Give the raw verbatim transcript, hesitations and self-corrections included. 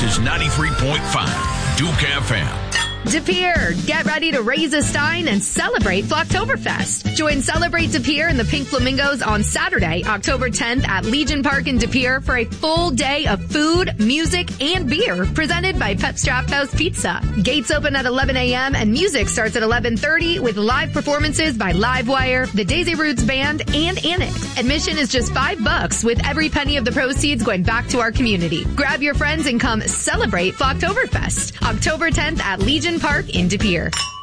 This is ninety-three point five Duke F M. De Pere, get ready to raise a stein and celebrate Flocktoberfest. Join Celebrate De Pere and the Pink Flamingos on Saturday, October tenth at Legion Park in De Pere for a full day of food, music, and beer presented by Pep's Draft House Pizza. Gates open at eleven a.m. and music starts at eleven thirty with live performances by Livewire, the Daisy Roots Band, and Annex. Admission is just five bucks with every penny of the proceeds going back to our community. Grab your friends and come celebrate Flocktoberfest. October tenth at Legion Park in De Pere.